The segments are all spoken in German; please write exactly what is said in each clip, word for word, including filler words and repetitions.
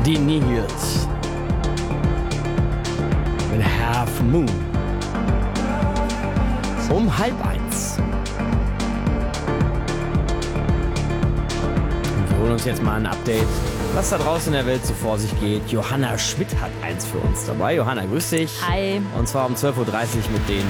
Die Nihils mit Half Moon um halb eins. Und wir holen uns jetzt mal ein Update, was da draußen in der Welt so vor sich geht. Johanna Schmidt hat eins für uns dabei. Johanna, grüß dich. Hi. Und zwar um zwölf Uhr dreißig mit denen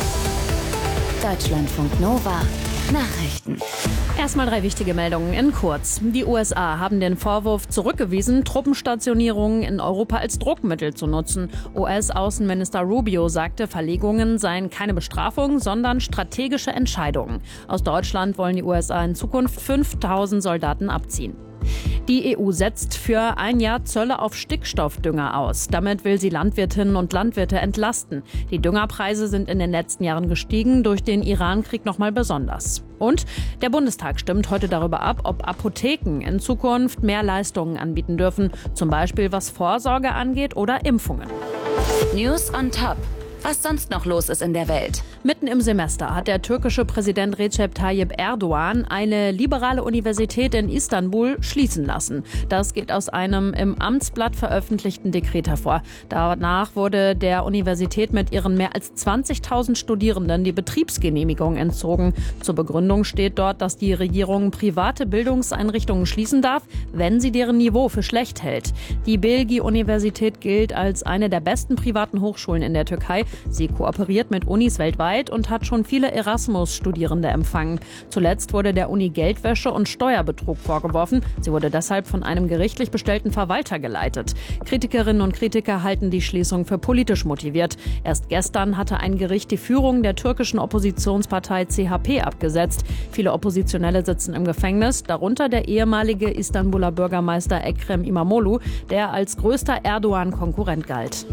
hier. Deutschlandfunk Nova Nachrichten. Erstmal drei wichtige Meldungen in kurz. Die U S A haben den Vorwurf zurückgewiesen, Truppenstationierungen in Europa als Druckmittel zu nutzen. U S-Außenminister Rubio sagte, Verlegungen seien keine Bestrafung, sondern strategische Entscheidungen. Aus Deutschland wollen die U S A in Zukunft fünftausend Soldaten abziehen. Die E U setzt für ein Jahr Zölle auf Stickstoffdünger aus. Damit will sie Landwirtinnen und Landwirte entlasten. Die Düngerpreise sind in den letzten Jahren gestiegen, durch den Iran-Krieg nochmal besonders. Und der Bundestag stimmt heute darüber ab, ob Apotheken in Zukunft mehr Leistungen anbieten dürfen. Zum Beispiel was Vorsorge angeht oder Impfungen. News on Top. Was sonst noch los ist in der Welt. Mitten im Semester hat der türkische Präsident Recep Tayyip Erdogan eine liberale Universität in Istanbul schließen lassen. Das geht aus einem im Amtsblatt veröffentlichten Dekret hervor. Danach wurde der Universität mit ihren mehr als zwanzigtausend Studierenden die Betriebsgenehmigung entzogen. Zur Begründung steht dort, dass die Regierung private Bildungseinrichtungen schließen darf, wenn sie deren Niveau für schlecht hält. Die Bilgi-Universität gilt als eine der besten privaten Hochschulen in der Türkei. Sie kooperiert mit Unis weltweit und hat schon viele Erasmus-Studierende empfangen. Zuletzt wurde der Uni Geldwäsche und Steuerbetrug vorgeworfen. Sie wurde deshalb von einem gerichtlich bestellten Verwalter geleitet. Kritikerinnen und Kritiker halten die Schließung für politisch motiviert. Erst gestern hatte ein Gericht die Führung der türkischen Oppositionspartei C H P abgesetzt. Viele Oppositionelle sitzen im Gefängnis, darunter der ehemalige Istanbuler Bürgermeister Ekrem İmamoğlu, der als größter Erdogan-Konkurrent galt.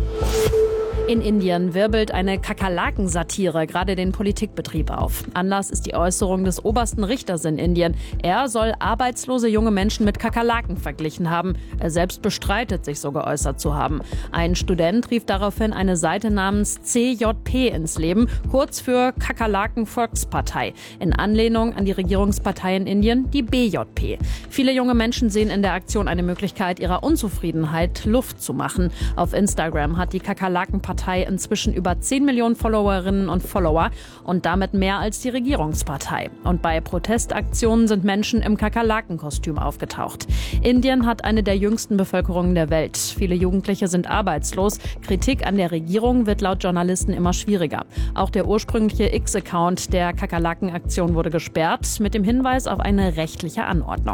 In Indien wirbelt eine Kakerlaken-Satire gerade den Politikbetrieb auf. Anlass ist die Äußerung des obersten Richters in Indien. Er soll arbeitslose junge Menschen mit Kakerlaken verglichen haben. Er selbst bestreitet, sich so geäußert zu haben. Ein Student rief daraufhin eine Seite namens C J P ins Leben, kurz für Kakerlaken-Volkspartei, in Anlehnung an die Regierungspartei in Indien, die B J P. Viele junge Menschen sehen in der Aktion eine Möglichkeit, ihrer Unzufriedenheit Luft zu machen. Auf Instagram hat die Kakerlaken-Partei inzwischen über zehn Millionen Followerinnen und Follower und damit mehr als die Regierungspartei. Und bei Protestaktionen sind Menschen im Kakerlakenkostüm aufgetaucht. Indien hat eine der jüngsten Bevölkerungen der Welt. Viele Jugendliche sind arbeitslos. Kritik an der Regierung wird laut Journalisten immer schwieriger. Auch der ursprüngliche X-Account der Kakerlaken-Aktion wurde gesperrt, mit dem Hinweis auf eine rechtliche Anordnung.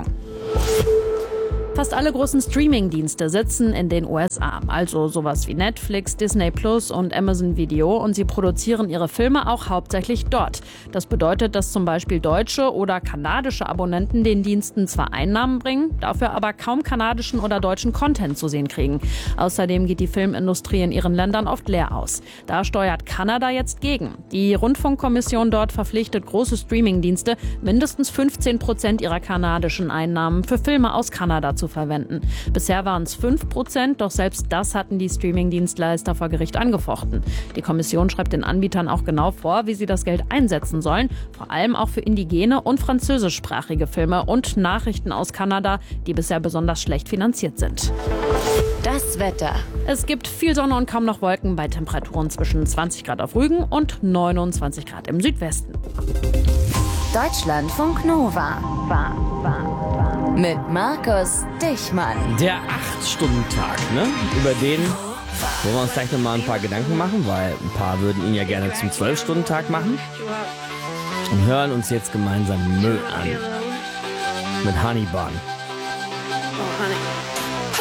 Fast alle großen Streaming-Dienste sitzen in den U S A, also sowas wie Netflix, Disney Plus und Amazon Video, und sie produzieren ihre Filme auch hauptsächlich dort. Das bedeutet, dass zum Beispiel deutsche oder kanadische Abonnenten den Diensten zwar Einnahmen bringen, dafür aber kaum kanadischen oder deutschen Content zu sehen kriegen. Außerdem geht die Filmindustrie in ihren Ländern oft leer aus. Da steuert Kanada jetzt gegen. Die Rundfunkkommission dort verpflichtet große Streaming-Dienste, mindestens fünfzehn Prozent ihrer kanadischen Einnahmen für Filme aus Kanada zu verwenden. Bisher waren es fünf Prozent, doch selbst das hatten die Streaming-Dienstleister vor Gericht angefochten. Die Kommission schreibt den Anbietern auch genau vor, wie sie das Geld einsetzen sollen, vor allem auch für indigene und französischsprachige Filme und Nachrichten aus Kanada, die bisher besonders schlecht finanziert sind. Das Wetter. Es gibt viel Sonne und kaum noch Wolken bei Temperaturen zwischen zwanzig Grad auf Rügen und neunundzwanzig Grad im Südwesten. Deutschlandfunk Nova. War, war, war. Mit Markus Dichmann. Der acht-Stunden-Tag, ne? Über den wollen wir uns gleich noch mal ein paar Gedanken machen, weil ein paar würden ihn ja gerne zum zwölf-Stunden-Tag machen. Und hören uns jetzt gemeinsam Müll an. Mit Honey Bun.